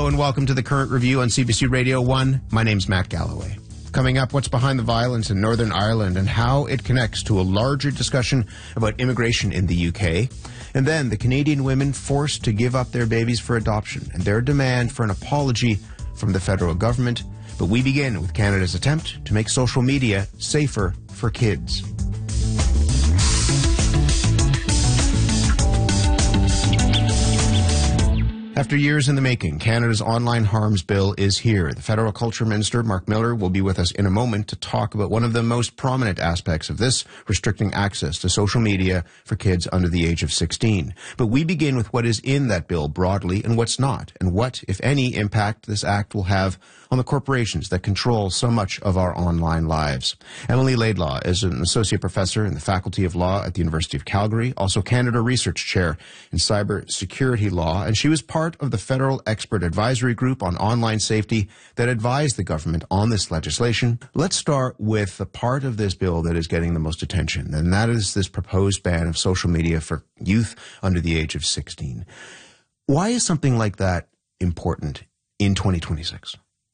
and welcome to the Current Review on CBC Radio 1. My name's Matt Galloway. Coming up, what's behind the violence in Northern Ireland and how it connects to a larger discussion about immigration in the UK. And then the Canadian women forced to give up their babies for adoption and their demand for an apology from the federal government. But we begin with Canada's attempt to make social media safer for kids. After years in the making, Canada's online harms bill is here. The Federal Culture Minister, Mark Miller, will be with us in a moment to talk about one of the most prominent aspects of this, restricting access to social media for kids under the age of 16. But we begin with what is in that bill broadly and what's not, and what, if any, impact this act will have on the corporations that control so much of our online lives. Emily Laidlaw is an associate professor in the Faculty of Law at the University of Calgary, also Canada Research Chair in Cyber Security Law, and she was part of the Federal Expert Advisory Group on Online Safety that advised the government on this legislation. Let's start with the part of this bill that is getting the most attention, and that is this proposed ban of social media for youth under the age of 16. Why is something like that important in 2026?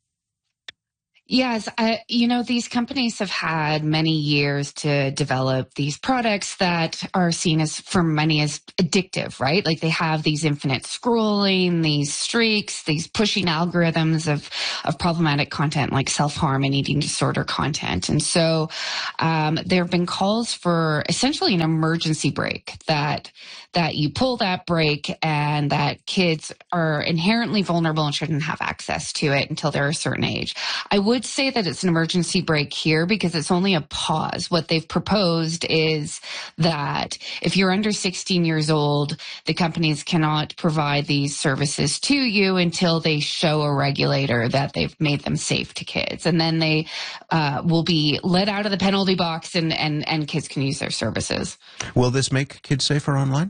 Yes, these companies have had many years to develop these products that are seen as, for many, as addictive, right? Like they have these infinite scrolling, these streaks, these pushing algorithms of problematic content like self-harm and eating disorder content. And so there have been calls for essentially an emergency brake that you pull that brake and that kids are inherently vulnerable and shouldn't have access to it until they're a certain age. I would say that it's an emergency brake here because it's only a pause. What they've proposed is that if you're under 16 years old, the companies cannot provide these services to you until they show a regulator that they've made them safe to kids. And then they will be let out of the penalty box and kids can use their services. Will this make kids safer online?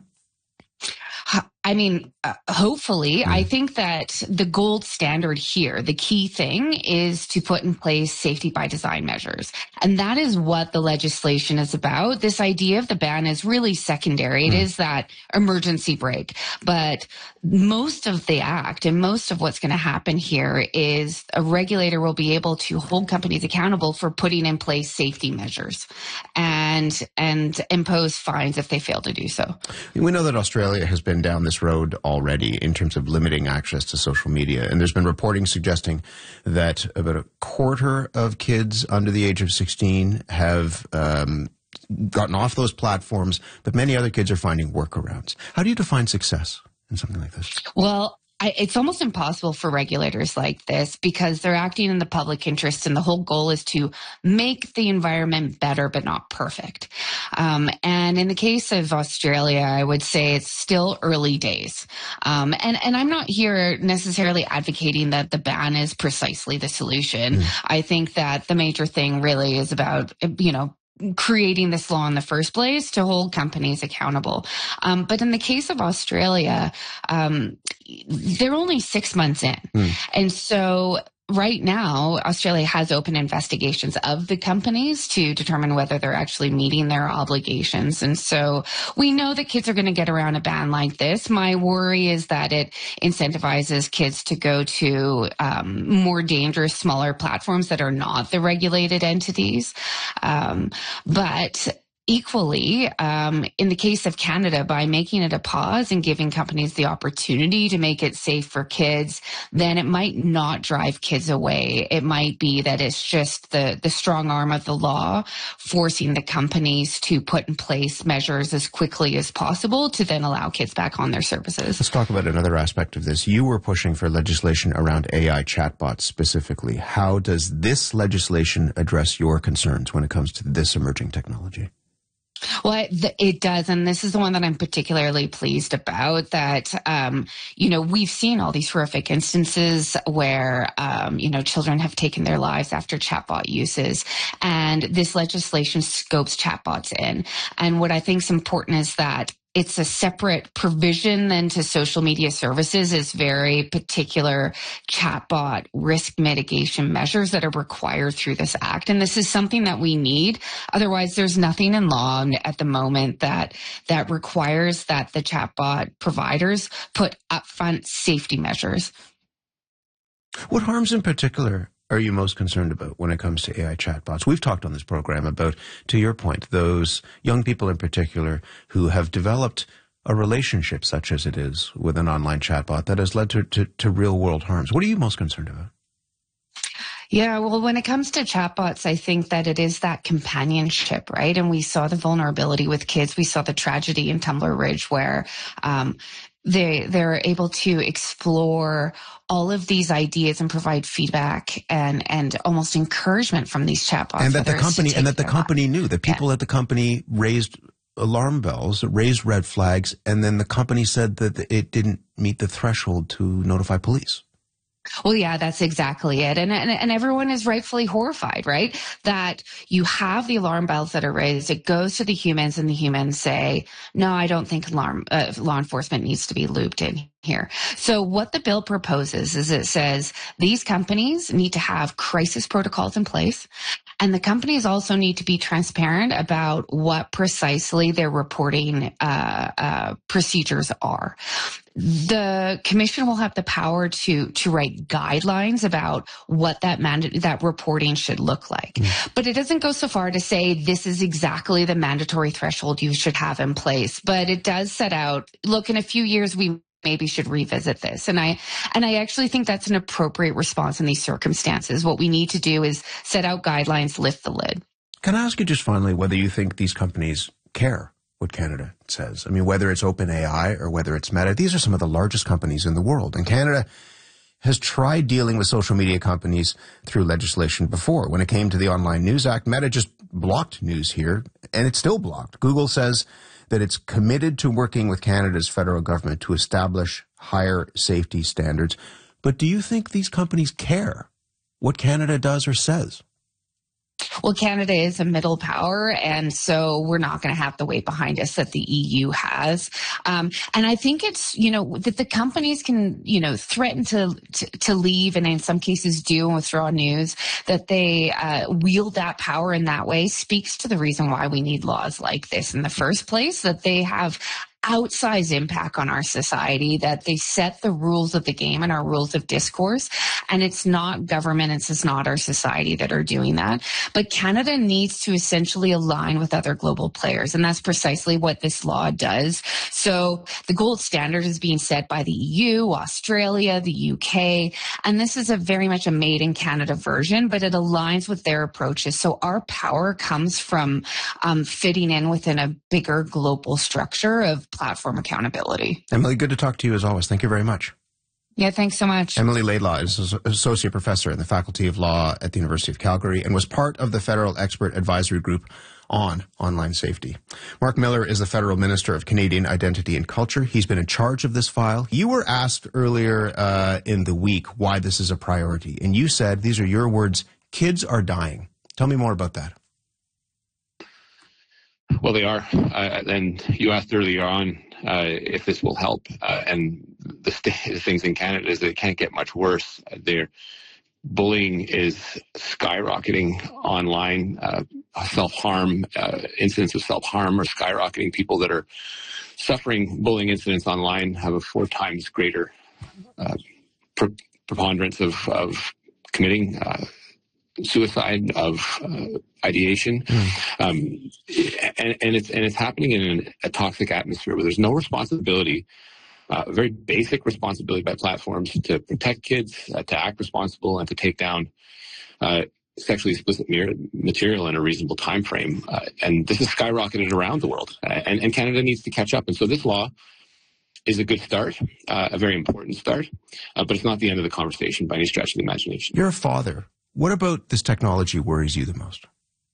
I mean, hopefully. I think that the gold standard here, the key thing is to put in place safety by design measures. And that is what the legislation is about. This idea of the ban is really secondary. It is that emergency brake. But most of the act and most of what's going to happen here is a regulator will be able to hold companies accountable for putting in place safety measures and impose fines if they fail to do so. We know that Australia has been down this road already in terms of limiting access to social media. And there's been reporting suggesting that about a quarter of kids under the age of 16 have gotten off those platforms, but many other kids are finding workarounds. How do you define success in something like this? Well, it's almost impossible for regulators like this because they're acting in the public interest and the whole goal is to make the environment better but not perfect. And in the case of Australia, I would say it's still early days. And I'm not here necessarily advocating that the ban is precisely the solution. I think that the major thing really is about, creating this law in the first place to hold companies accountable. But in the case of Australia, they're only 6 months in. And so right now, Australia has open investigations of the companies to determine whether they're actually meeting their obligations. And so we know that kids are going to get around a ban like this. My worry is that it incentivizes kids to go to more dangerous, smaller platforms that are not the regulated entities. But equally, in the case of Canada, by making it a pause and giving companies the opportunity to make it safe for kids, then it might not drive kids away. It might be that it's just the strong arm of the law forcing the companies to put in place measures as quickly as possible to then allow kids back on their services. Let's talk about another aspect of this. You were pushing for legislation around AI chatbots specifically. How does this legislation address your concerns when it comes to this emerging technology? Well, it does. And this is the one that I'm particularly pleased about, that, we've seen all these horrific instances where, children have taken their lives after chatbot uses. And this legislation scopes chatbots in. And what I think is important is that it's a separate provision then to social media services, is very particular chatbot risk mitigation measures that are required through this act. And this is something that we need. Otherwise, there's nothing in law at the moment that requires that the chatbot providers put upfront safety measures. What harms in particular are you most concerned about when it comes to AI chatbots? We've talked on this program about, to your point, those young people in particular who have developed a relationship such as it is with an online chatbot that has led to real world harms. What are you most concerned about? Yeah, well, when it comes to chatbots, I think that it is that companionship, right? And we saw the vulnerability with kids. We saw the tragedy in Tumbler Ridge where they're able to explore all of these ideas and provide feedback and almost encouragement from these chatbots. And that the company knew that people at the company raised alarm bells, raised red flags, and then the company said that it didn't meet the threshold to notify police. Well, yeah, that's exactly it. And everyone is rightfully horrified, right? That you have the alarm bells that are raised. It goes to the humans and the humans say, no, I don't think law enforcement needs to be looped in here. So what the bill proposes is it says these companies need to have crisis protocols in place. And the companies also need to be transparent about what precisely their reporting procedures are. The commission will have the power to write guidelines about what that reporting should look like. But it doesn't go so far to say this is exactly the mandatory threshold you should have in place. But it does set out, look, in a few years, we maybe should revisit this. And I actually think that's an appropriate response in these circumstances. What we need to do is set out guidelines, lift the lid. Can I ask you just finally whether you think these companies care what Canada says? I mean, whether it's OpenAI or whether it's Meta, these are some of the largest companies in the world. And Canada has tried dealing with social media companies through legislation before. When it came to the Online News Act, Meta just blocked news here, and it's still blocked. Google says that it's committed to working with Canada's federal government to establish higher safety standards. But do you think these companies care what Canada does or says? Well, Canada is a middle power, and so we're not going to have the weight behind us that the EU has. And I think it's, that the companies can, threaten to leave, and in some cases do and withdraw news, that they wield that power in that way speaks to the reason why we need laws like this in the first place, that they have outsized impact on our society, that they set the rules of the game and our rules of discourse. And it's not government, it's not our society that are doing that. But Canada needs to essentially align with other global players. And that's precisely what this law does. So the gold standard is being set by the EU, Australia, the UK. And this is very much a made in Canada version, but it aligns with their approaches. So our power comes from fitting in within a bigger global structure of platform accountability. Emily, good to talk to you as always. Thank you very much. Yeah, thanks so much. Emily Laidlaw is an associate professor in the Faculty of Law at the University of Calgary and was part of the Federal Expert Advisory Group on online safety. Mark Miller is the Federal Minister of Canadian Identity and Culture. He's been in charge of this file. You were asked earlier in the week why this is a priority, and you said, these are your words, kids are dying. Tell me more about that. Well, they are. And you asked earlier on if this will help. And the things in Canada is that it can't get much worse. Bullying is skyrocketing online. Self-harm, incidents of self-harm are skyrocketing. People that are suffering bullying incidents online have a 4 times greater preponderance of committing suicide, of ideation, and it's happening in a toxic atmosphere where there's no responsibility, very basic responsibility by platforms to protect kids, to act responsible, and to take down sexually explicit material in a reasonable time frame. And this is skyrocketed around the world, and Canada needs to catch up. And so this law is a good start, a very important start, but it's not the end of the conversation by any stretch of the imagination. You're a father. What about this technology worries you the most?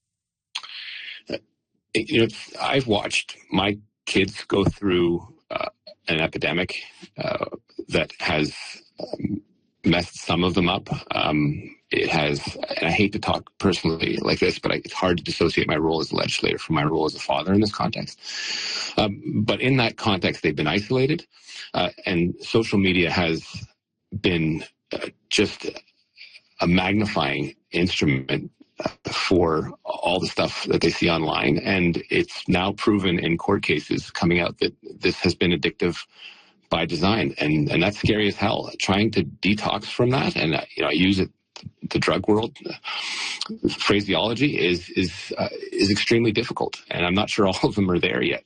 I've watched my kids go through an epidemic that has messed some of them up. It has, and I hate to talk personally like this, but it's hard to dissociate my role as a legislator from my role as a father in this context. But in that context, they've been isolated, and social media has been just a magnifying instrument for all the stuff that they see online. And it's now proven in court cases coming out that this has been addictive by design, and that's scary as hell. Trying to detox from that, and I use it. The drug world phraseology is extremely difficult, and I'm not sure all of them are there yet.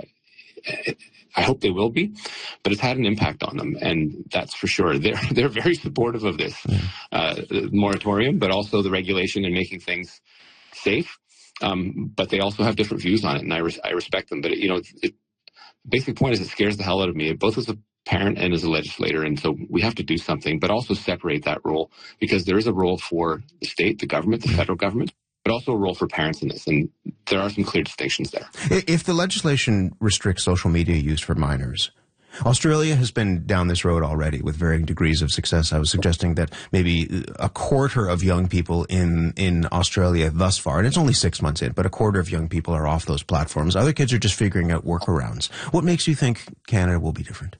I hope they will be, but it's had an impact on them, and that's for sure. They're very supportive of this moratorium, but also the regulation and making things safe. But they also have different views on it, and I respect them. But the basic point is it scares the hell out of me, both as a parent and as a legislator, and so we have to do something, but also separate that role, because there is a role for the state, the government, the federal government, but also a role for parents in this, and there are some clear distinctions there. If the legislation restricts social media use for minors, Australia has been down this road already with varying degrees of success. I was suggesting that maybe a quarter of young people in Australia thus far, and it's only 6 months in, but a quarter of young people are off those platforms. Other kids are just figuring out workarounds. What makes you think Canada will be different?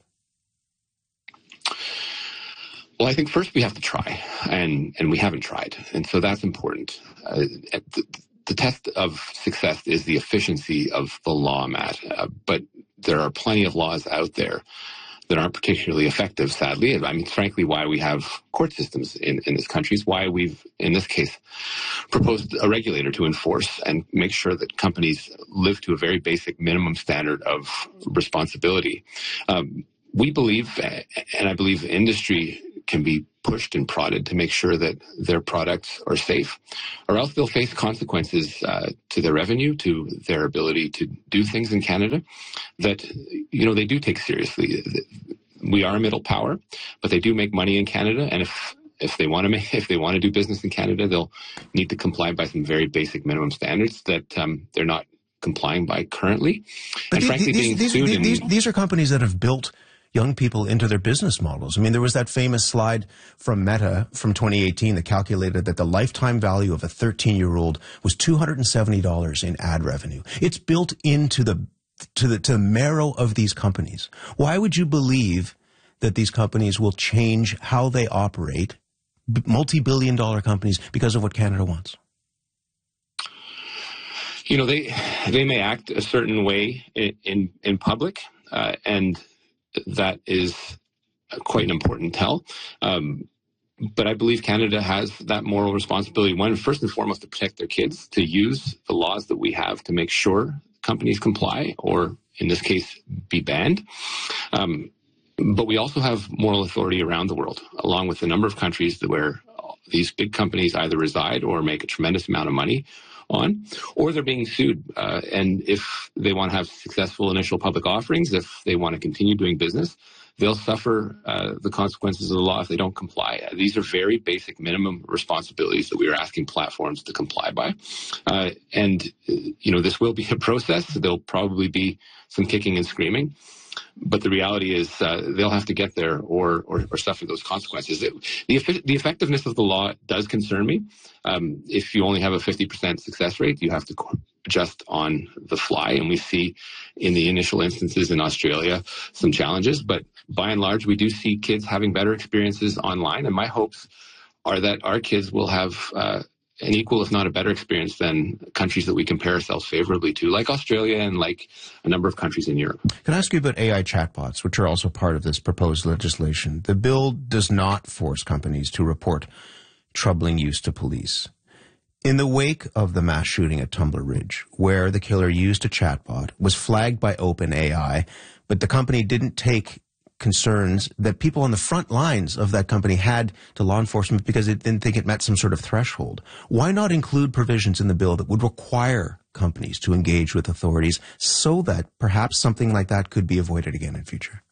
Well, I think first we have to try, and we haven't tried, and so that's important. The test of success is the efficiency of the law, Matt, but there are plenty of laws out there that aren't particularly effective, sadly. I mean, frankly, why we have court systems in this country is why we've, in this case, proposed a regulator to enforce and make sure that companies live to a very basic minimum standard of responsibility. We believe, and I believe industry can be pushed and prodded to make sure that their products are safe, or else they'll face consequences to their revenue, to their ability to do things in Canada that, they do take seriously. We are a middle power, but they do make money in Canada, and if they want to do business in Canada, they'll need to comply by some very basic minimum standards that they're not complying by currently. But and frankly, these are companies that have built young people into their business models. I mean, there was that famous slide from Meta from 2018 that calculated that the lifetime value of a 13-year-old was $270 in ad revenue. It's built into the marrow of these companies. Why would you believe that these companies will change how they operate, multi-billion-dollar companies, because of what Canada wants? They may act a certain way in public, and that is quite an important tell. But I believe Canada has that moral responsibility, one, first and foremost, to protect their kids, to use the laws that we have to make sure companies comply, or in this case, be banned. But we also have moral authority around the world, along with a number of countries where these big companies either reside or make a tremendous amount of money on, or they're being sued. And if they want to have successful initial public offerings, if they want to continue doing business, they'll suffer the consequences of the law if they don't comply. These are very basic minimum responsibilities that we are asking platforms to comply by. And this will be a process. There'll probably be some kicking and screaming. But the reality is they'll have to get there or suffer those consequences. The effectiveness of the law does concern me. If you only have a 50% success rate, you have to adjust on the fly. And we see in the initial instances in Australia some challenges. But by and large, we do see kids having better experiences online. And my hopes are that our kids will have an equal, if not a better experience than countries that we compare ourselves favorably to, like Australia and like a number of countries in Europe. Can I ask you about AI chatbots, which are also part of this proposed legislation? The bill does not force companies to report troubling use to police. In the wake of the mass shooting at Tumbler Ridge, where the killer used a chatbot, was flagged by OpenAI, but the company didn't take concerns that people on the front lines of that company had to law enforcement because it didn't think it met some sort of threshold. Why not include provisions in the bill that would require companies to engage with authorities so that perhaps something like that could be avoided again in future?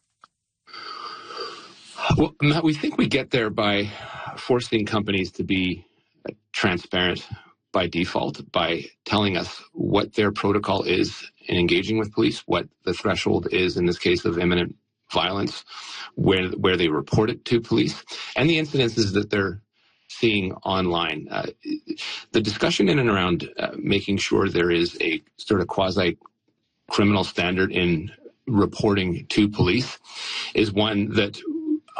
Well, Matt, we think we get there by forcing companies to be transparent by default, by telling us what their protocol is in engaging with police, what the threshold is in this case of imminent violence, where they report it to police, and the incidences that they're seeing online. The discussion in and around making sure there is a sort of quasi-criminal standard in reporting to police is one that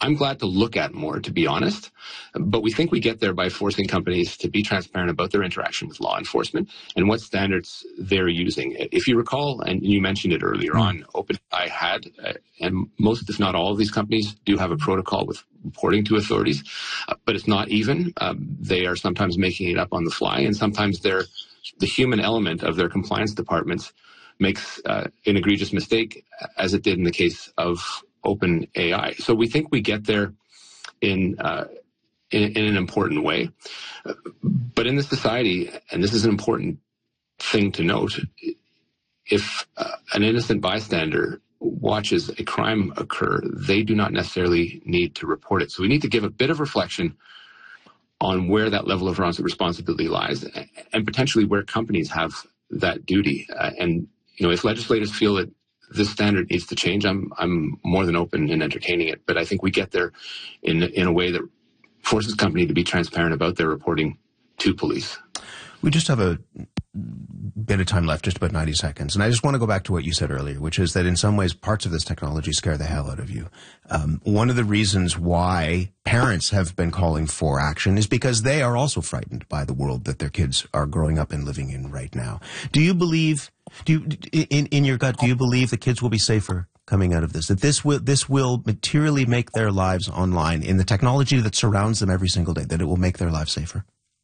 I'm glad to look at more, to be honest. But we think we get there by forcing companies to be transparent about their interaction with law enforcement and what standards they're using. If you recall, and you mentioned it earlier on, OpenAI had, and most, if not all of these companies do have a protocol with reporting to authorities, but it's not even. They are sometimes making it up on the fly, and sometimes the human element of their compliance departments makes an egregious mistake, as it did in the case of OpenAI. So we think we get there in an important way. But in this society, and this is an important thing to note, if an innocent bystander watches a crime occur, they do not necessarily need to report it. So we need to give a bit of reflection on where that level of responsibility lies, and potentially where companies have that duty. And if legislators feel that this standard needs to change, I'm more than open in entertaining it. But I think we get there in a way that forces companies to be transparent about their reporting to police. We just have a bit of time left, just about 90 seconds. And I just want to go back to what you said earlier, which is that in some ways parts of this technology scare the hell out of you. One of the reasons why parents have been calling for action is because they are also frightened by the world that their kids are growing up and living in right now. Do you believe, in your gut, do you believe the kids will be safer coming out of this? That this will materially make their lives online in the technology that surrounds them every single day, that it will make their lives safer?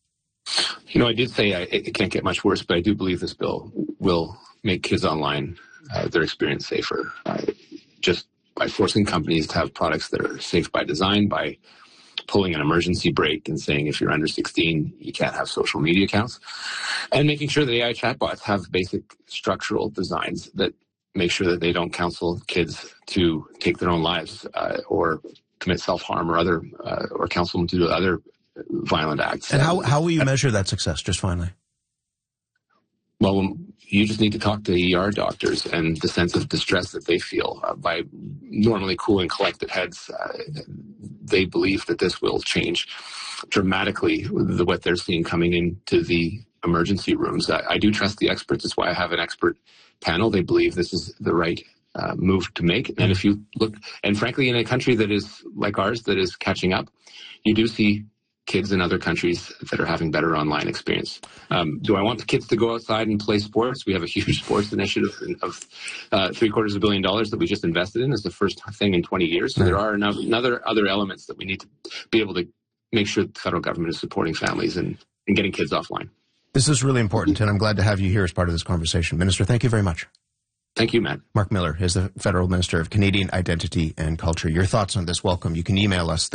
I did say it can't get much worse, but I do believe this bill will make kids online, their experience safer, just by forcing companies to have products that are safe by design, by pulling an emergency brake and saying if you're under 16, you can't have social media accounts, and making sure that AI chatbots have basic structural designs that make sure that they don't counsel kids to take their own lives or commit self-harm or counsel them to do other violent acts. And how will you measure that success, just finally? Well, you just need to talk to ER doctors and the sense of distress that they feel. By normally cool and collected heads, they believe that this will change dramatically what they're seeing coming into the emergency rooms. I do trust the experts. That's why I have an expert panel. They believe this is the right move to make. And if you look, and frankly, in a country that is like ours, that is catching up, you do see kids in other countries that are having better online experience. Do I want the kids to go outside and play sports? We have a huge sports initiative of $750 million that we just invested in. It's the first thing in 20 years. So there are other elements that we need to be able to make sure the federal government is supporting families and getting kids offline. This is really important, and I'm glad to have you here as part of this conversation. Minister, thank you very much. Thank you, Matt. Mark Miller is the Federal Minister of Canadian Identity and Culture. Your thoughts on this, welcome. You can email us,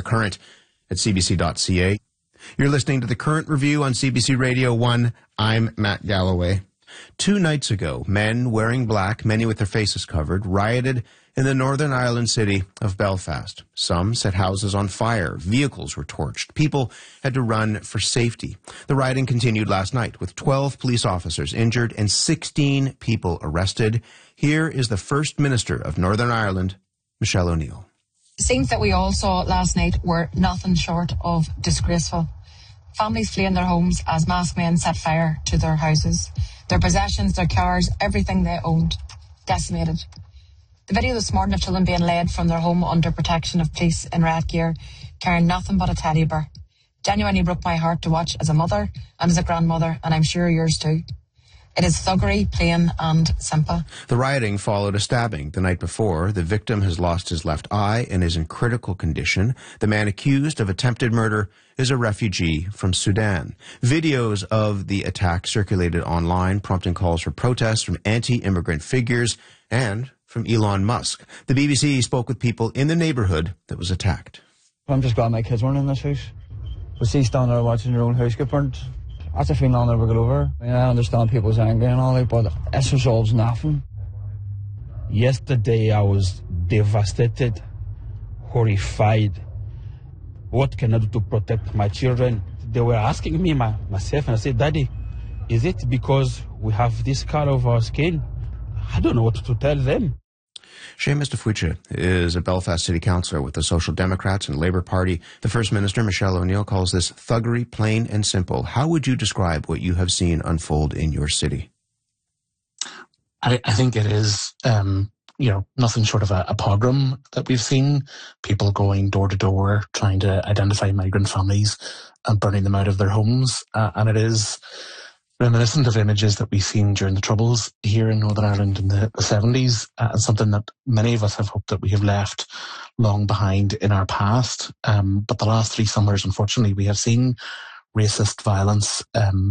thecurrent@cbc.ca. You're listening to The Current Review on CBC Radio 1. I'm Matt Galloway. 2 nights ago, men wearing black, many with their faces covered, rioted in the Northern Ireland city of Belfast. Some set houses on fire. Vehicles were torched. People had to run for safety. The rioting continued last night with 12 police officers injured and 16 people arrested. Here is the First Minister of Northern Ireland, Michelle O'Neill. The scenes that we all saw last night were nothing short of disgraceful. Families fleeing their homes as masked men set fire to their houses. Their possessions, their cars, everything they owned, decimated. The video this morning of children being led from their home under protection of police in riot gear, carrying nothing but a teddy bear, genuinely broke my heart to watch as a mother and as a grandmother, and I'm sure yours too. It is thuggery, plain and simple. The rioting followed a stabbing the night before. The victim has lost his left eye and is in critical condition. The man accused of attempted murder is a refugee from Sudan. Videos of the attack circulated online, prompting calls for protests from anti-immigrant figures and from Elon Musk. The BBC spoke with people in the neighbourhood that was attacked. I'm just glad my kids weren't in this house. We see standing there watching their own house get burnt. That's a feeling I'll never get over. I mean, I understand people's anger and all that, but it resolves nothing. Yesterday I was devastated, horrified. What can I do to protect my children? They were asking me, myself, and I said, Daddy, is it because we have this color of our skin? I don't know what to tell them. Seamus Defuicha is a Belfast City Councillor with the Social Democrats and Labour Party. The First Minister, Michelle O'Neill, calls this thuggery, plain and simple. How would you describe what you have seen unfold in your city? I think it is nothing short of a pogrom that we've seen. People going door to door, trying to identify migrant families and burning them out of their homes. And it is reminiscent of images that we've seen during the Troubles here in Northern Ireland in the 70s, and something that many of us have hoped that we have left long behind in our past. But the last 3 summers, unfortunately, we have seen racist violence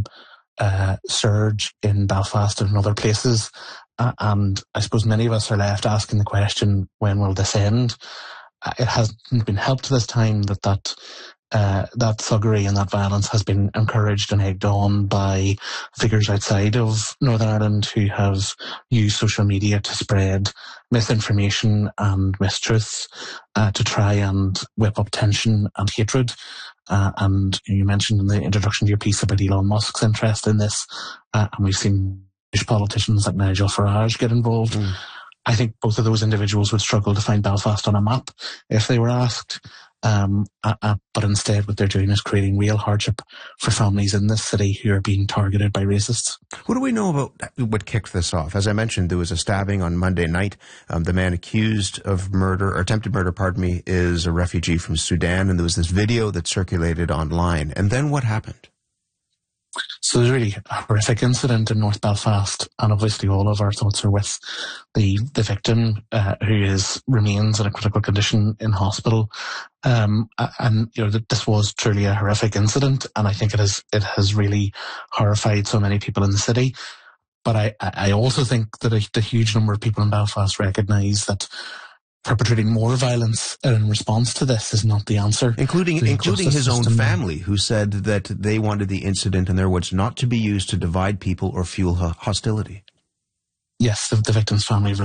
surge in Belfast and in other places. And I suppose many of us are left asking the question, when will this end? It hasn't been helped this time that thuggery and that violence has been encouraged and egged on by figures outside of Northern Ireland who have used social media to spread misinformation and mistruths to try and whip up tension and hatred. And you mentioned in the introduction to your piece about Elon Musk's interest in this, and we've seen politicians like Nigel Farage get involved. I think both of those individuals would struggle to find Belfast on a map if they were asked. But instead what they're doing is creating real hardship for families in this city who are being targeted by racists. What do we know about what kicked this off? As I mentioned, there was a stabbing on Monday night. The man accused of murder, or attempted murder, is a refugee from Sudan, and there was this video that circulated online. And then what happened? So there's really a horrific incident in North Belfast, and obviously all of our thoughts are with the victim who remains in a critical condition in hospital. This was truly a horrific incident, and I think it has really horrified so many people in the city. But I also think that a huge number of people in Belfast recognise that perpetrating more violence in response to this is not the answer. Including his own family, who said that they wanted the incident in their words not to be used to divide people or fuel hostility. Yes, the victim's family